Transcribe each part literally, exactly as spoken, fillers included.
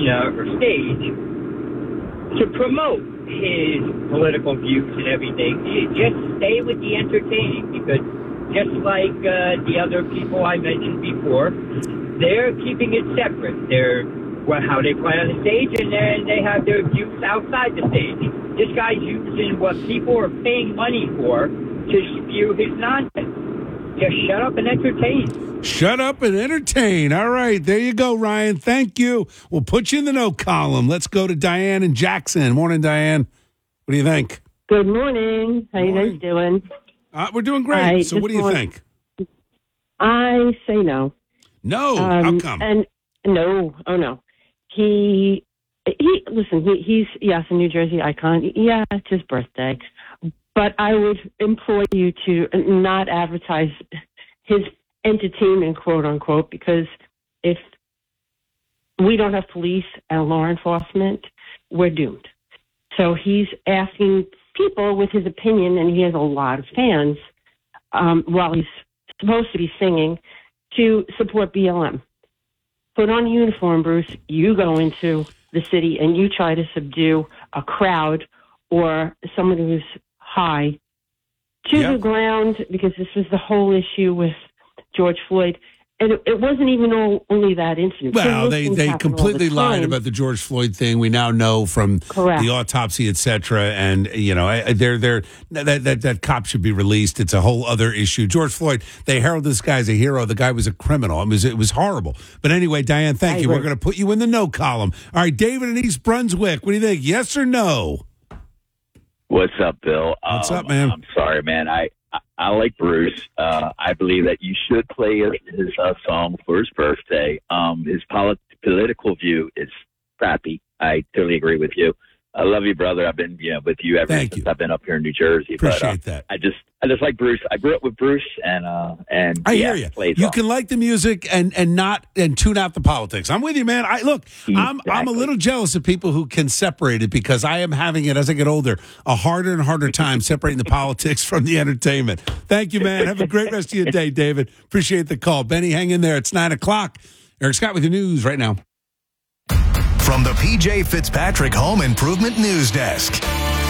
arena or stage to promote his political views and everything. Just stay with the entertaining, because just like uh, the other people I mentioned before, they're keeping it separate. They're well, how they play on the stage, and then they have their views outside the stage. This guy's using what people are paying money for to spew his nonsense. Just shut up and entertain. Shut up and entertain. All right, there you go, Ryan. Thank you. We'll put you in the no column. Let's go to Diane and Jackson. Morning, Diane. What do you think? Good morning. How morning. you guys doing? Uh, we're doing great. I so what do you want, think? I say no. No. Um, How come? And no. Oh, no. He, he listen, he, he's, yes, a New Jersey icon. Yeah, it's his birthday. But I would implore you to not advertise his entertainment, quote unquote, because if we don't have police and law enforcement, we're doomed. So he's asking people with his opinion, and he has a lot of fans, um, while he's supposed to be singing, to support B L M. Put on a uniform, Bruce. You go into the city and you try to subdue a crowd or someone who's high to Yep. the ground, because this was the whole issue with George Floyd. And it, it wasn't even all, only that incident. Well, they, they happen all completely the lied time. about the George Floyd thing. We now know from Correct. the autopsy, et cetera. And, you know, I- they're, they're, that, that, that cop should be released. It's a whole other issue. George Floyd, they herald this guy as a hero. The guy was a criminal. It was, it was horrible. But anyway, Diane, thank I you. agree. We're going to put you in the no column. All right, David in East Brunswick. What do you think? Yes or no? What's up, Bill? What's um, up, man? I'm sorry, man. I I, I like Bruce. Uh, I believe that you should play his, his uh, song for his birthday. Um, his polit- political view is crappy. I totally agree with you. I love you, brother. I've been you know, with you ever Thank since you. I've been up here in New Jersey. Appreciate but, uh, that. I just I just like Bruce. I grew up with Bruce, and uh, and I yeah, hear you. play his You song. can like the music and and not and tune out the politics. I'm with you, man. I look, I'm I'm a Exactly. little jealous of people who can separate it, because I am having it as I get older a harder and harder time separating the politics from the entertainment. Thank you, man. Have a great rest of your day, David. Appreciate the call. Benny, hang in there. It's nine o'clock. Eric Scott with the news right now. From the P J Fitzpatrick Home Improvement News Desk.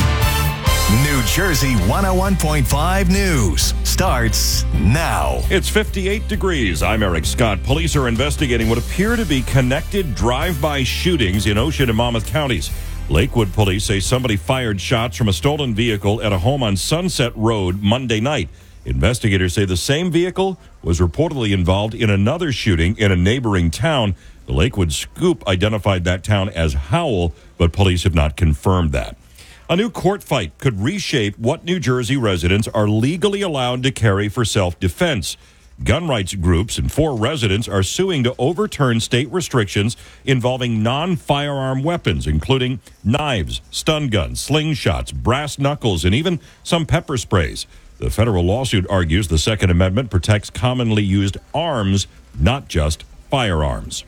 New Jersey one oh one point five News starts now. It's fifty-eight degrees. I'm Eric Scott. Police are investigating what appear to be connected drive-by shootings in Ocean and Monmouth counties. Lakewood police say somebody fired shots from a stolen vehicle at a home on Sunset Road Monday night. Investigators say the same vehicle was reportedly involved in another shooting in a neighboring town. The Lakewood Scoop identified that town as Howell, but police have not confirmed that. A new court fight could reshape what New Jersey residents are legally allowed to carry for self-defense. Gun rights groups and four residents are suing to overturn state restrictions involving non-firearm weapons, including knives, stun guns, slingshots, brass knuckles, and even some pepper sprays. The federal lawsuit argues the Second Amendment protects commonly used arms, not just firearms.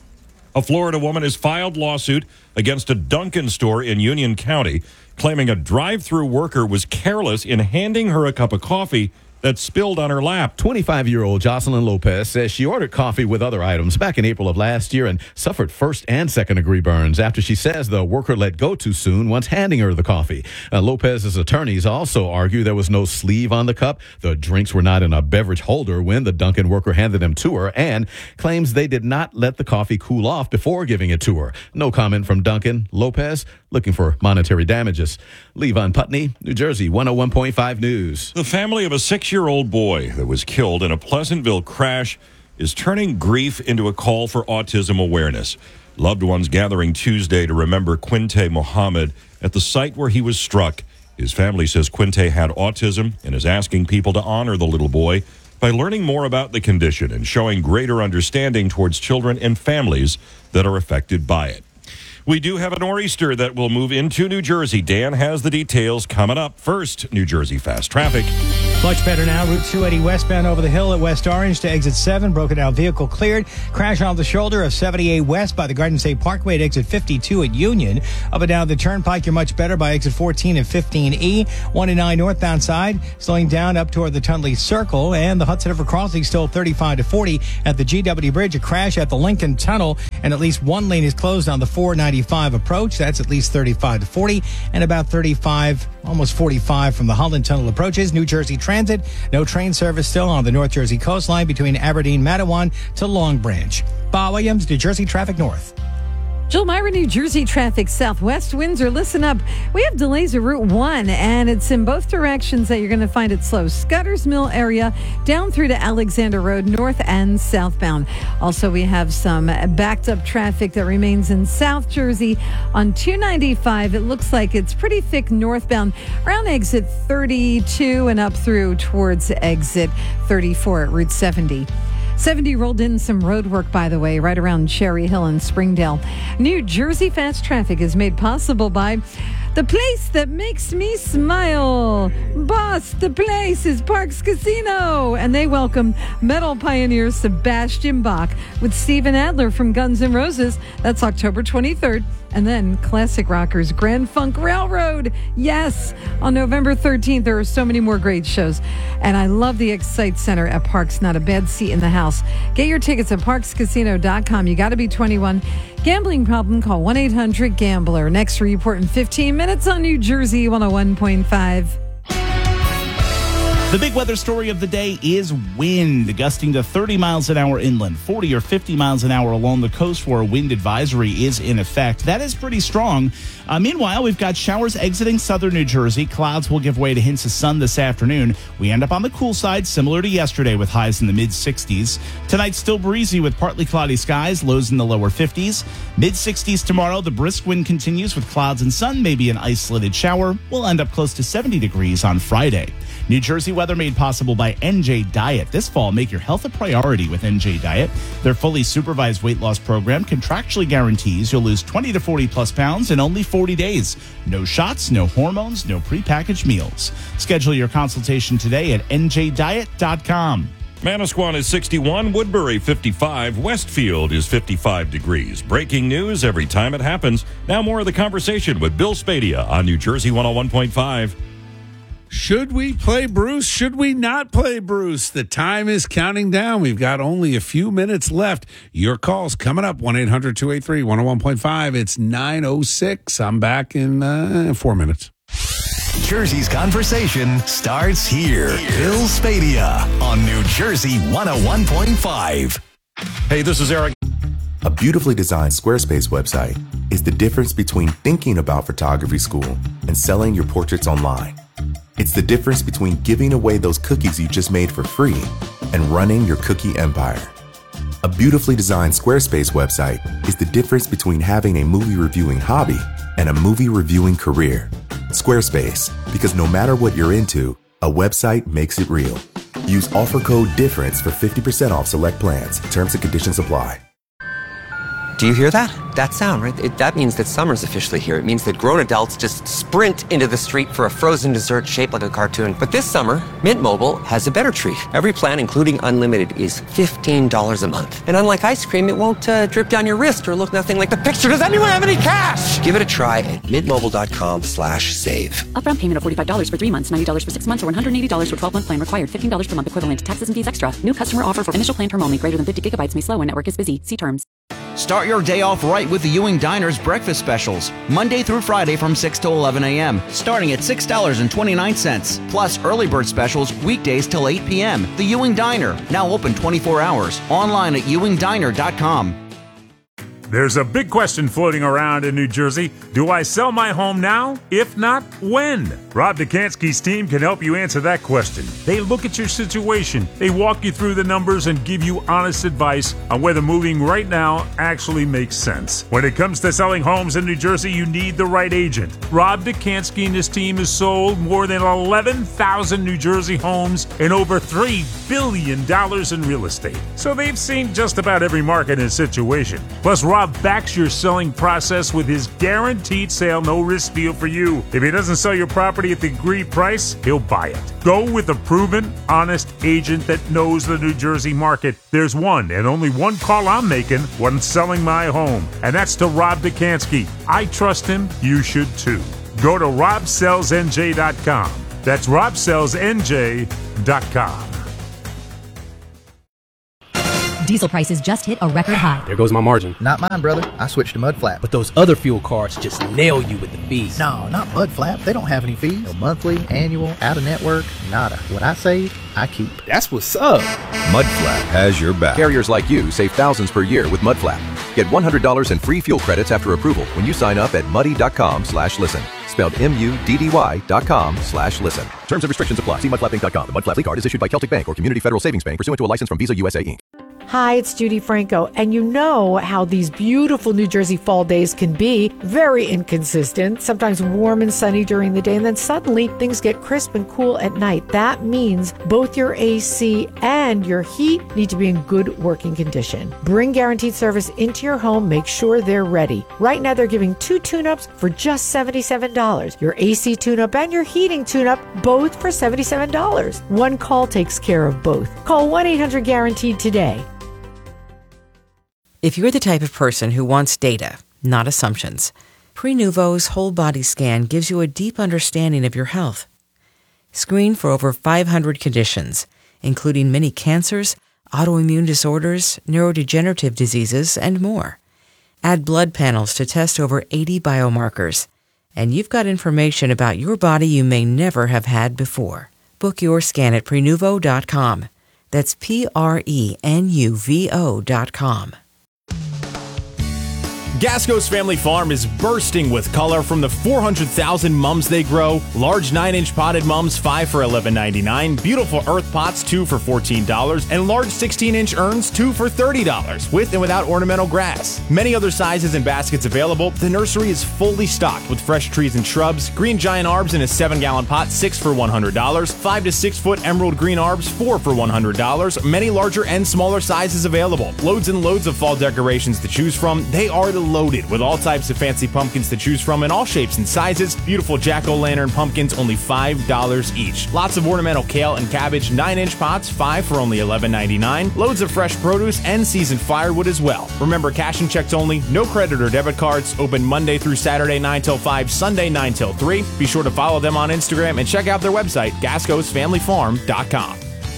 A Florida woman has filed lawsuit against a Dunkin' store in Union County, claiming a drive-through worker was careless in handing her a cup of coffee that spilled on her lap. twenty-five-year-old Jocelyn Lopez says she ordered coffee with other items back in April of last year and suffered first and second-degree burns after she says the worker let go too soon once handing her the coffee. Uh, Lopez's attorneys also argue there was no sleeve on the cup, the drinks were not in a beverage holder when the Dunkin' worker handed them to her, and claims they did not let the coffee cool off before giving it to her. No comment from Dunkin'. Lopez looking for monetary damages. Levon Putney, New Jersey, one oh one point five News. The family of a six-year-old boy that was killed in a Pleasantville crash is turning grief into a call for autism awareness. Loved ones gathering Tuesday to remember Quinte Mohammed at the site where he was struck. His family says Quinte had autism and is asking people to honor the little boy by learning more about the condition and showing greater understanding towards children and families that are affected by it. We do have a nor'easter that will move into New Jersey. Dan has the details coming up. First, New Jersey fast traffic. Much better now. Route two eighty westbound over the hill at West Orange to exit seven. Broken down vehicle cleared. Crash on the shoulder of seventy-eight west by the Garden State Parkway at exit fifty-two at Union. Up and down the turnpike, you're much better by exit fourteen and fifteen E. one and nine northbound side, slowing down up toward the Tunley Circle. And the Hudson River Crossing still thirty-five to forty at the G W Bridge. A crash at the Lincoln Tunnel and at least one lane is closed on the four ninety-five approach. That's at least thirty-five to forty, and about thirty-five, almost forty-five from the Holland Tunnel approaches. New Jersey Transit, no train service still on the North Jersey coastline between Aberdeen, Matawan to Long Branch. Bob Williams, New Jersey Traffic North. Jill Myra, New Jersey traffic southwest. Windsor, listen up. We have delays at Route one, and it's in both directions that you're going to find it slow. Scudder's Mill area down through to Alexander Road, north and southbound. Also, we have some backed up traffic that remains in South Jersey on two ninety-five. It looks like it's pretty thick northbound around exit thirty-two and up through towards exit thirty-four at Route seventy. seventy rolled in some road work, by the way, right around Cherry Hill and Springdale. New Jersey fast traffic is made possible by the place that makes me smile. Boss, the place is Parks Casino. And they welcome metal pioneer Sebastian Bach with Steven Adler from Guns N' Roses. That's October twenty-third. And then classic rockers Grand Funk Railroad. Yes, on November thirteenth, there are so many more great shows. And I love the Excite Center at Parks. Not a bad seat in the house. Get your tickets at parks casino dot com. You got to be twenty-one. Gambling problem, call one eight hundred gambler. Next report in fifteen minutes on New Jersey one oh one point five. The big weather story of the day is wind, gusting to thirty miles an hour inland, forty or fifty miles an hour along the coast where a wind advisory is in effect. That is pretty strong. Uh, meanwhile, we've got showers exiting southern New Jersey. Clouds will give way to hints of sun this afternoon. We end up on the cool side, similar to yesterday, with highs in the mid-sixties. Tonight, still breezy with partly cloudy skies, lows in the lower fifties. mid-sixties tomorrow. The brisk wind continues with clouds and sun, maybe an isolated shower. We'll end up close to seventy degrees on Friday. New Jersey weather made possible by N J Diet. This fall, make your health a priority with N J Diet. Their fully supervised weight loss program contractually guarantees you'll lose twenty to forty plus pounds in only forty days. No shots, no hormones, no prepackaged meals. Schedule your consultation today at N J diet dot com. Manasquan is sixty-one, Woodbury fifty-five, Westfield is fifty-five degrees. Breaking news every time it happens. Now more of the conversation with Bill Spadia on New Jersey one oh one point five. Should we play Bruce? Should we not play Bruce? The time is counting down. We've got only a few minutes left. Your calls coming up, one eight hundred two eight three one oh one point five. It's nine oh six. I'm back in uh, four minutes. Jersey's conversation starts here. Bill Spadia on New Jersey one oh one point five. Hey, this is Eric. A beautifully designed Squarespace website is the difference between thinking about photography school and selling your portraits online. It's the difference between giving away those cookies you just made for free and running your cookie empire. A beautifully designed Squarespace website is the difference between having a movie reviewing hobby and a movie reviewing career. Squarespace, because no matter what you're into, a website makes it real. Use offer code DIFFERENCE for fifty percent off select plans. Terms and conditions apply. Do you hear that? That sound, right? It, that means that summer's officially here. It means that grown adults just sprint into the street for a frozen dessert shaped like a cartoon. But this summer, Mint Mobile has a better treat. Every plan, including unlimited, is fifteen dollars a month. And unlike ice cream, it won't uh, drip down your wrist or look nothing like the picture. Does anyone have any cash? Give it a try at mintmobile.com slash save. Upfront payment of forty-five dollars for three months, ninety dollars for six months, or one hundred eighty dollars for twelve-month plan required. fifteen dollars per month equivalent. Taxes and fees extra. New customer offer for initial plan term only. Greater than fifty gigabytes may slow when network is busy. See terms. Start your day off right with the Ewing Diner's breakfast specials, Monday through Friday from six to eleven a.m., starting at six dollars and twenty-nine cents. Plus early bird specials weekdays till eight p.m. The Ewing Diner, now open twenty-four hours. Online at ewing diner dot com. There's a big question floating around in New Jersey. Do I sell my home now? If not, when? Rob Dekanski's team can help you answer that question. They look at your situation, they walk you through the numbers, and give you honest advice on whether moving right now actually makes sense. When it comes to selling homes in New Jersey, you need the right agent. Rob Dekanski and his team has sold more than eleven thousand New Jersey homes and over three billion dollars in real estate. So they've seen just about every market and situation. Plus, Rob backs your selling process with his guaranteed sale, no risk deal for you. If he doesn't sell your property at the agreed price, he'll buy it. Go with a proven, honest agent that knows the New Jersey market. There's one and only one call I'm making when selling my home, and that's to Rob Dekanski. I trust him. You should too. Go to rob sells n j dot com. That's rob sells n j dot com. Diesel prices just hit a record high. There goes my margin. Not mine, brother. I switched to Mudflap. But those other fuel cards just nail you with the fees. No, not Mudflap. They don't have any fees. No monthly, annual, out-of-network, nada. What I save, I keep. That's what's up. Mudflap has your back. Carriers like you save thousands per year with Mudflap. Get one hundred dollars in free fuel credits after approval when you sign up at muddy.com slash listen. Spelled M-U-D-D-Y dot com slash listen. Terms and restrictions apply. See mudflap inc dot com. The Mudflap Fleet Card is issued by Celtic Bank or Community Federal Savings Bank pursuant to a license from Visa U S A, Incorporated. Hi, it's Judy Franco, and you know how these beautiful New Jersey fall days can be. Very inconsistent, sometimes warm and sunny during the day, and then suddenly things get crisp and cool at night. That means both your A C and your heat need to be in good working condition. Bring Guaranteed Service into your home, make sure they're ready. Right now they're giving two tune-ups for just seventy-seven dollars. Your A C tune-up and your heating tune-up, both for seventy-seven dollars. One call takes care of both. Call one eight hundred guaranteed today. If you're the type of person who wants data, not assumptions, Prenuvo's whole body scan gives you a deep understanding of your health. Screen for over five hundred conditions, including many cancers, autoimmune disorders, neurodegenerative diseases, and more. Add blood panels to test over eighty biomarkers, and you've got information about your body you may never have had before. Book your scan at Prenuvo dot com. That's P R E N U V O dot com. Gasco's Family Farm is bursting with color from the four hundred thousand mums they grow. Large nine inch potted mums, five for eleven ninety-nine. Beautiful earth pots, two for fourteen dollars. And large sixteen inch urns, two for thirty dollars, with and without ornamental grass. Many other sizes and baskets available. The nursery is fully stocked with fresh trees and shrubs. Green giant arbs in a seven gallon pot, six for one hundred dollars. five to six foot emerald green arbs, four for one hundred dollars. Many larger and smaller sizes available. Loads and loads of fall decorations to choose from. They are the loaded with all types of fancy pumpkins to choose from in all shapes and sizes. Beautiful jack-o'-lantern pumpkins, only five dollars each. Lots of ornamental kale and cabbage, nine inch pots, five for only eleven ninety-nine. Loads of fresh produce and seasoned firewood as well. Remember, cash and checks only, no credit or debit cards. Open Monday through Saturday, nine till five, Sunday, nine till three. Be sure to follow them on Instagram and check out their website, gascos family farm dot com.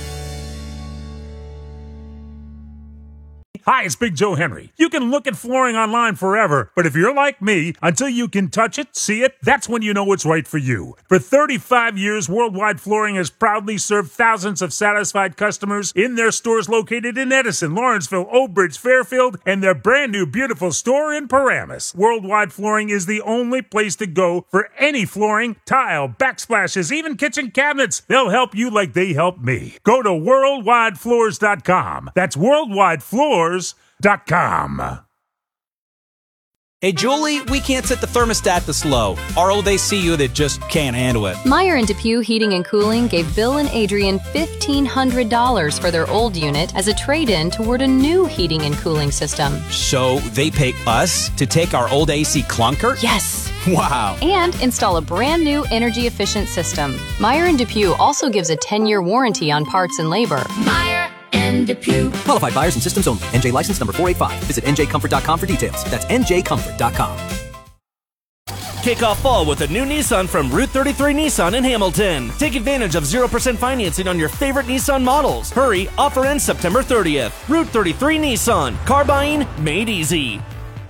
Hi, it's Big Joe Henry. You can look at flooring online forever, but if you're like me, until you can touch it, see it, that's when you know it's right for you. For thirty-five years, Worldwide Flooring has proudly served thousands of satisfied customers in their stores located in Edison, Lawrenceville, Oak Bridge, Fairfield, and their brand new beautiful store in Paramus. Worldwide Flooring is the only place to go for any flooring, tile, backsplashes, even kitchen cabinets. They'll help you like they helped me. Go to worldwide floors dot com. That's Worldwide Floors dot com. Hey, Julie, we can't set the thermostat this low. Our old A C unit just can't handle it. Meyer and Depew Heating and Cooling gave Bill and Adrian fifteen hundred dollars for their old unit as a trade-in toward a new heating and cooling system. So they pay us to take our old A C clunker? Yes. Wow. And install a brand new energy-efficient system. Meyer and Depew also gives a ten-year warranty on parts and labor. Meyer and Depew. Qualified buyers and systems only. N J license number four eight five. Visit N J comfort dot com for details. That's N J comfort dot com. Kick off fall with a new Nissan from Route thirty-three Nissan in Hamilton. Take advantage of zero percent financing on your favorite Nissan models. Hurry, offer ends September thirtieth. Route thirty-three Nissan. Car buying made easy.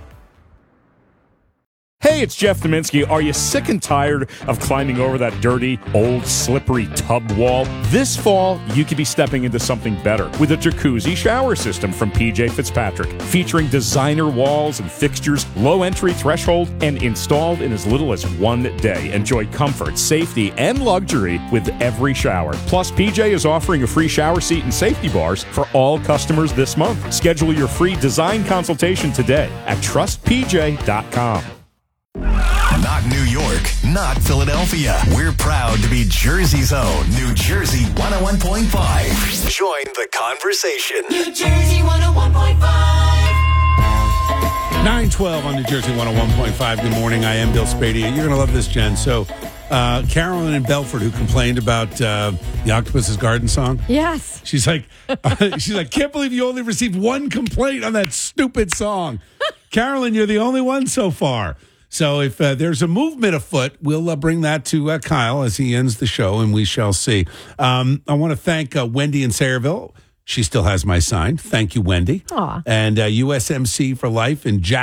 Hey, it's Jeff Dominski. Are you sick and tired of climbing over that dirty, old, slippery tub wall? This fall, you could be stepping into something better with a jacuzzi shower system from P J Fitzpatrick, featuring designer walls and fixtures, low entry threshold, and installed in as little as one day. Enjoy comfort, safety, and luxury with every shower. Plus, P J is offering a free shower seat and safety bars for all customers this month. Schedule your free design consultation today at trust P J dot com. Not New York, not Philadelphia. We're proud to be Jersey's own New Jersey one oh one point five. Join the conversation. New Jersey one oh one point five. nine twelve on New Jersey one oh one point five. Good morning. I am Bill Spadea. You're going to love this, Jen. So, uh, Carolyn in Belford, who complained about uh, the Octopus's Garden song. Yes. She's like, uh, she's like, can't believe you only received one complaint on that stupid song. Carolyn, you're the only one so far. So if uh, there's a movement afoot, we'll uh, bring that to uh, Kyle as he ends the show, and we shall see. Um, I want to thank uh, Wendy in Sayreville. She still has my sign. Thank you, Wendy. Aw. And uh, U S M C for life and Jack.